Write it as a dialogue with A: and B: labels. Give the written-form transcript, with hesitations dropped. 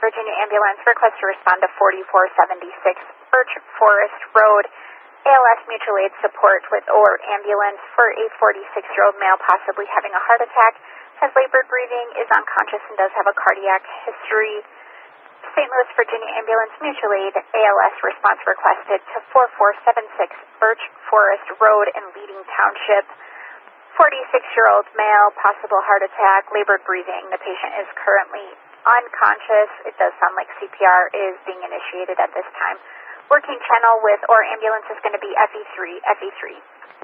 A: Virginia ambulance, request to respond to 4476 Birch Forest Road. ALS mutual aid support with OR ambulance for a 46-year-old male possibly having a heart attack, has labored breathing, is unconscious, and does have a cardiac history. St. Louis, Virginia ambulance mutual aid, ALS response requested to 4476 Birch Forest Road in Leading Township. 46-year-old male, possible heart attack, labored breathing. The patient is currently unconscious. It does sound like CPR is being initiated at this time. Working channel with OR ambulance is going to be FE3, FE3.